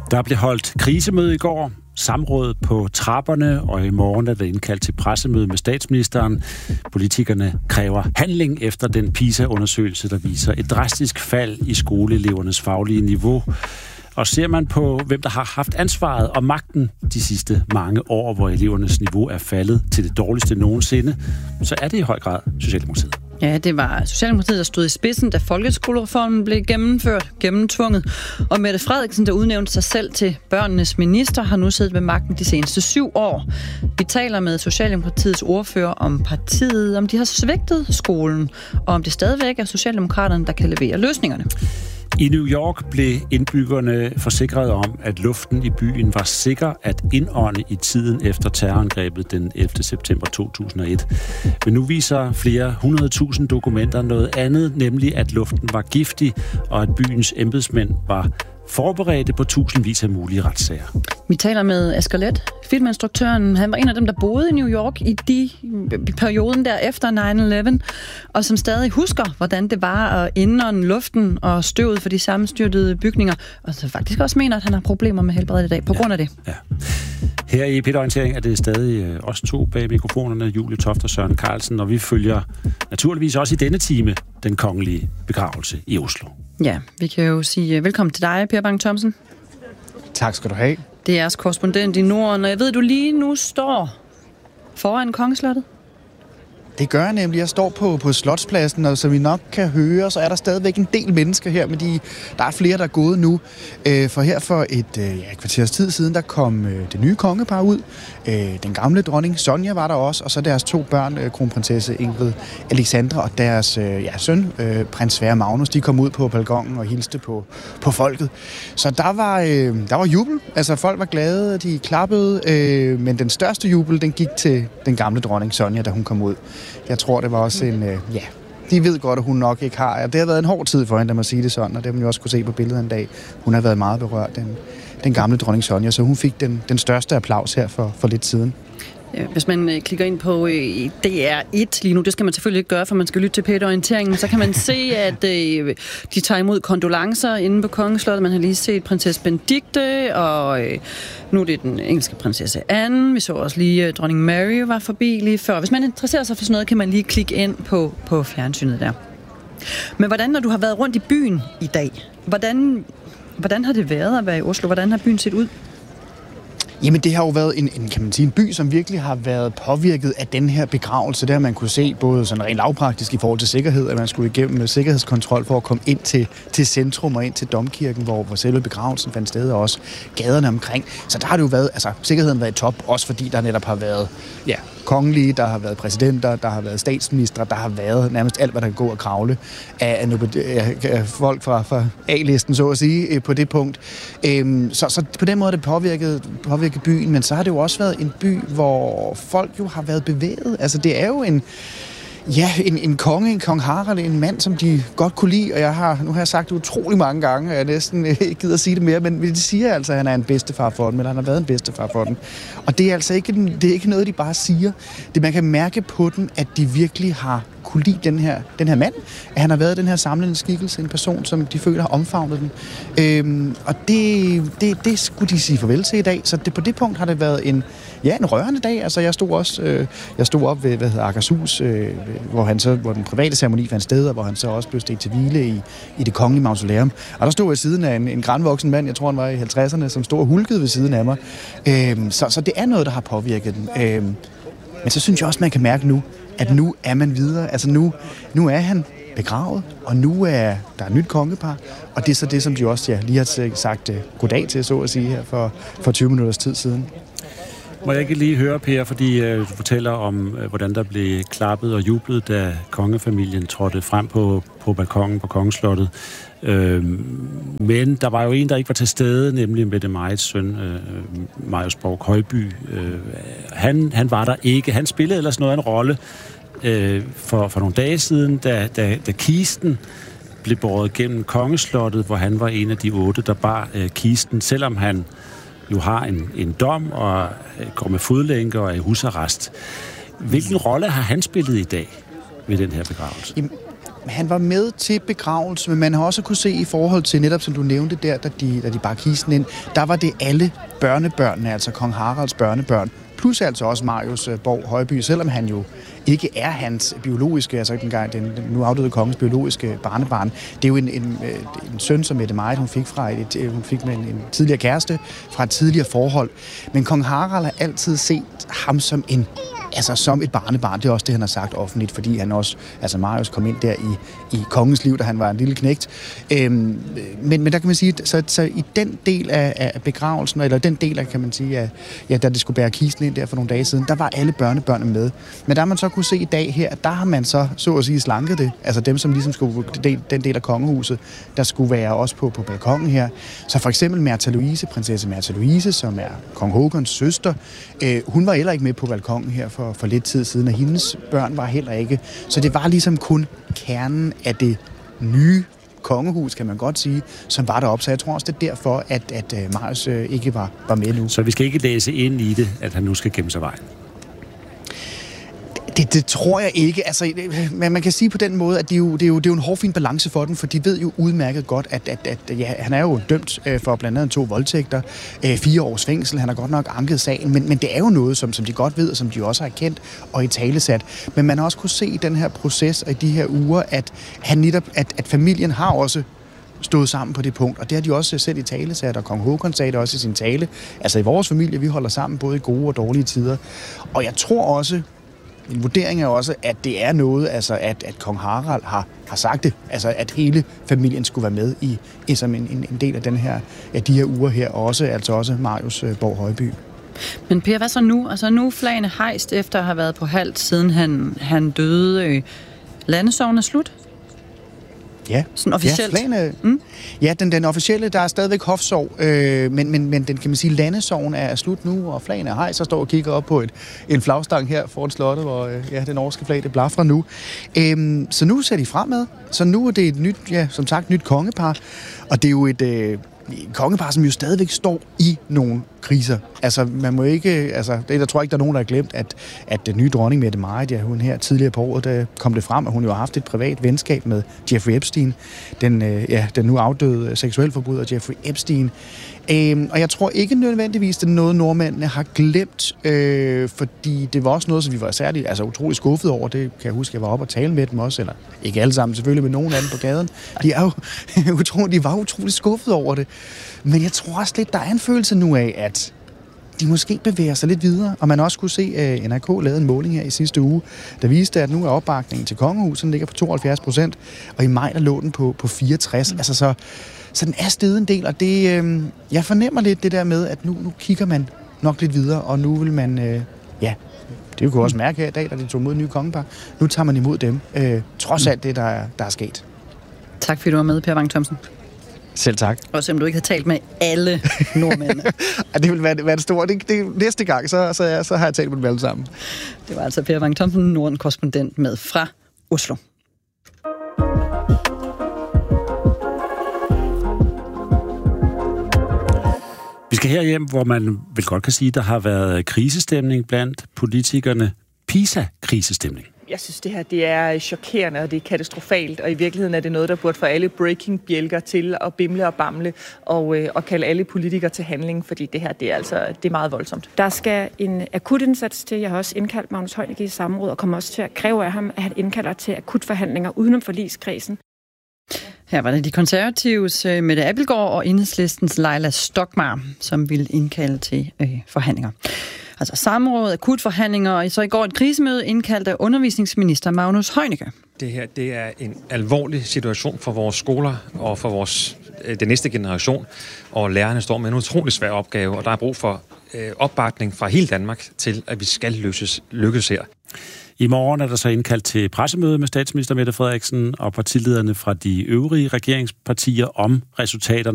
Der blev holdt krisemøde i går, samråd på trapperne, og i morgen er der indkaldt til pressemøde med statsministeren. Politikerne kræver handling efter den PISA-undersøgelse, der viser et drastisk fald i skoleelevernes faglige niveau. Og ser man på, hvem der har haft ansvaret og magten de sidste mange år, hvor elevernes niveau er faldet til det dårligste nogensinde, så er det i høj grad Socialdemokratiet. Ja, det var Socialdemokratiet, der stod i spidsen, da folkeskolereformen blev gennemtvunget. Og Mette Frederiksen, der udnævnte sig selv til børnenes minister, har nu siddet ved magten de seneste 7 år. Vi taler med Socialdemokratiets ordfører om partiet, om de har svigtet skolen, og om det stadigvæk er Socialdemokraterne, der kan levere løsningerne. I New York blev indbyggerne forsikret om, at luften i byen var sikker at indånde i tiden efter terrorangrebet den 11. september 2001. Men nu viser flere 100.000 dokumenter noget andet, nemlig at luften var giftig, og at byens embedsmænd var forberedte på tusindvis af mulige retssager. Vi taler med Asger Leth, filminstruktøren. Han var en af dem, der boede i New York i perioden der efter 9/11, og som stadig husker, hvordan det var at indånde luften og støvet for de sammenstyrtede bygninger, og så faktisk også mener, at han har problemer med helbredet i dag på grund af det. Ja. Her i P1-orientering er det stadig os to bag mikrofonerne, Julie Toft og Søren Carlsen, og vi følger naturligvis også i denne time den kongelige begravelse i Oslo. Ja, vi kan jo sige velkommen til dig, Per Bang Thomsen. Tak skal du have. Det er jeres korrespondent i Norden, og jeg ved, du lige nu står foran Kongeslottet. Det gør jeg nemlig. Jeg står på Slotspladsen, og som I nok kan høre, så er der stadigvæk en del mennesker her, men der er flere, der er gået nu. For her for et kvarters tid siden, der kom det nye kongepar ud. Den gamle dronning Sonja var der også, og så deres 2 børn, kronprinsesse Ingrid Alexandra og deres søn, prins Sverre Magnus, de kom ud på balkonen og hilste på folket. Så der var jubel. Altså folk var glade, de klappede, men den største jubel, den gik til den gamle dronning Sonja, da hun kom ud. Jeg tror, det var også de ved godt, at hun nok ikke har. Det har været en hård tid for hende, der må sige det sådan, og det har man jo også kunne se på billedet en dag. Hun har været meget berørt, den gamle dronning Sonja, så hun fik den største applaus her for lidt siden. Hvis man klikker ind på DR1 lige nu, det skal man selvfølgelig ikke gøre, for man skal lytte til P1-orienteringen, så kan man se, at de tager imod kondolencer inde på Kongeslottet. Man har lige set prinsesse Benedikte, og nu er det den engelske prinsesse Anne. Vi så også lige dronning Mary var forbi lige før. Hvis man interesserer sig for sådan noget, kan man lige klikke ind på fjernsynet der. Men hvordan, når du har været rundt i byen i dag, hvordan har det været at være i Oslo? Hvordan har byen set ud? Jamen, det har jo været en by, som virkelig har været påvirket af den her begravelse. Der man kunne se både sådan rent lavpraktisk i forhold til sikkerhed, at man skulle igennem sikkerhedskontrol for at komme ind til centrum og ind til domkirken, hvor selve begravelsen fandt sted, og også gaderne omkring. Så der har det jo været, sikkerheden været i top, også fordi der netop har været kongelige, der har været præsidenter, der har været statsministre, der har været nærmest alt, hvad der kan gå og kravle af folk fra A-listen, så at sige, på det punkt. Så på den måde er det påvirket byen, men så har det jo også været en by, hvor folk jo har været bevæget. Altså det er jo en konge, en kong Harald, en mand, som de godt kunne lide, og nu har jeg sagt det utrolig mange gange, og jeg næsten ikke gider at sige det mere, men de siger altså, at han er en bedstefar for dem, eller han har været en bedstefar for dem. Og det er altså ikke noget, de bare siger. Man kan mærke på dem, at de virkelig har kunne lide den her mand, at han har været den her samlende skikkelse, en person, som de føler har omfavnet dem. Og det skulle de sige farvel til i dag, så på det punkt har det været en rørende dag. Altså jeg stod op ved Akershus, hvor den private ceremoni fandt sted, og hvor han så også blev stedt til hvile i det kongelige mausoleum. Og der stod jeg siden af en grandvoksen mand, jeg tror han var i 50'erne, som stod og hulkede ved siden af mig. Så det er noget, der har påvirket den. Men så synes jeg også, man kan mærke nu, at nu er man videre. Altså nu er han begravet, og nu er der et nyt kongepar, og det er så det, som de også lige har sagt goddag til, så at sige, her for 20 minutters tid siden. Må jeg ikke lige høre, Per, fordi du fortæller om, hvordan der blev klappet og jublet, da kongefamilien trådte frem på balkonen på Kongeslottet. Men der var jo en, der ikke var til stede, nemlig Mette Majs søn, Marius Borg Højby. Han var der ikke. Han spillede ellers noget af en rolle for nogle dage siden, da kisten blev båret gennem Kongeslottet, hvor han var en af de 8, der bar kisten, selvom han jo har en dom og går med fodlænke og er i husarrest. Hvilken rolle har han spillet i dag ved den her begravelse? han var med til begravelse, men man har også kunne se i forhold til, netop som du nævnte der, da de bar kisten ind, der var det alle børnebørnene, altså kong Haralds børnebørn, plus altså også Marius Borg Højby, selvom han jo ikke er hans biologiske, altså den nu afdøde kongens biologiske barnebarn. Det er jo en søn, som Mette Marit, hun fik med en tidligere kæreste fra et tidligere forhold. Men kong Harald har altid set ham som som et barnebarn. Det er også det, han har sagt offentligt, fordi han også, altså Marius kom ind der i kongens liv, da han var en lille knægt. Men der kan man sige, så i den del af begravelsen, eller den del af, kan man sige, da det skulle bære kisten ind der for nogle dage siden, der var alle børnebørnene med. Men der har man så kunne se i dag her, der har man så at sige slanket det. Altså dem, som ligesom skulle, den del af kongehuset, der skulle være også på balkongen her. Så for eksempel prinsesse Märtha Louise, som er kong Håkons søster, hun var heller ikke med på balkongen her for lidt tid siden, og hendes børn var heller ikke. Så det var ligesom kun kernen af det nye kongehus, kan man godt sige, som var deroppe. Så jeg tror også, det er derfor, at Marius ikke var med nu. Så vi skal ikke læse ind i det, at han nu skal gemme sig vejen? Det tror jeg ikke. Altså, man kan sige på den måde, at det er jo en hårfin balance for den, for de ved jo udmærket godt, at han er jo dømt for blandt andet 2 voldtægter, 4 års fængsel. Han har godt nok anket sagen, men det er jo noget, som de godt ved, og som de også har kendt og italesat. Men man har også kunne se i den her proces og i de her uger, at familien har også stået sammen på det punkt, og det har de også selv i talesat, og kong Håkon sagde det også i sin tale. Altså i vores familie, vi holder sammen både i gode og dårlige tider. Og jeg tror også, en vurdering er også, at det er noget, altså at kong Harald har sagt det, altså at hele familien skulle være med i som en del af de her uger her, og også Marius Borg Højby. Men Per, hvad så nu? Altså nu er flagene hejst efter at have været på halvt, siden han døde. Landesorgen er slut? Ja, sådan officielt. Ja, den officielle, der er stadigvæk hofsorg, men den, kan man sige, landesorgen er slut nu, og flagene er hejst, så står og kigger op på en flagstang her foran slottet, hvor det norske flag, det blafrer nu. Så nu ser de fremad, så nu er det et nyt kongepar, og det er jo et kongepar, som jo stadigvæk står i nogle kriser. Altså, man må ikke, der tror jeg ikke, der er nogen, der har glemt, at den nye dronning Mette Marit, hun her tidligere på året, der kom det frem, at hun jo har haft et privat venskab med Jeffrey Epstein, den nu afdøde seksuelforbryder Jeffrey Epstein. Og jeg tror ikke nødvendigvis, det er noget, nordmændene har glemt, fordi det var også noget, som vi var særligt, utrolig skuffet over. Det kan jeg huske, jeg var oppe og tale med dem også, eller ikke alle sammen, selvfølgelig med nogen af dem på gaden. De var utrolig skuffet over det. Men jeg tror også lidt, der er en følelse nu af, at de måske bevæger sig lidt videre, og man også kunne se, at NRK lavede en måling her i sidste uge, der viste, at nu er opbakningen til kongehuset, den ligger på 72%, og i maj der lå den på 64%. Så den er steget en del, og det, jeg fornemmer lidt det der med, at nu kigger man nok lidt videre, og nu vil man, det kunne også mærke her i dag, da de tog mod nye kongepar, nu tager man imod dem, trods alt det, der er sket. Tak fordi du var med, Per Bang Thomsen. Selv tak. Og selvom du ikke har talt med alle nordmænd. Det vil være det store. Næste gang, så har jeg talt med dem alle sammen. Det var altså Per Bang Thomsen, Norden-korrespondent med fra Oslo. Vi skal herhjem, hvor man vel godt kan sige, der har været krisestemning blandt politikerne. PISA-krisestemning. Jeg synes, det her det er chokerende, og det er katastrofalt, og i virkeligheden er det noget, der burde få alle breaking-bjælker til at bimle og bamle, og kalde alle politikere til handling, fordi det her, det er meget voldsomt. Der skal en akutindsats til. Jeg har også indkaldt Magnus Heunicke i samråd, og kommer også til at kræve af ham, at han indkalder til akutforhandlinger udenom forligskredsen. Her var det de konservatives Mette Abildgaard og Enhedslistens Leila Stockmarr, som ville indkalde til forhandlinger. Altså samråd, akutforhandlinger, og så i går et krisemøde indkaldt af undervisningsminister Magnus Heunicke. Det her, det er en alvorlig situation for vores skoler og for den næste generation, og lærerne står med en utrolig svær opgave, og der er brug for opbakning fra hele Danmark til, at vi skal lykkes her. I morgen er der så indkaldt til pressemøde med statsminister Mette Frederiksen og partilederne fra de øvrige regeringspartier om resultaterne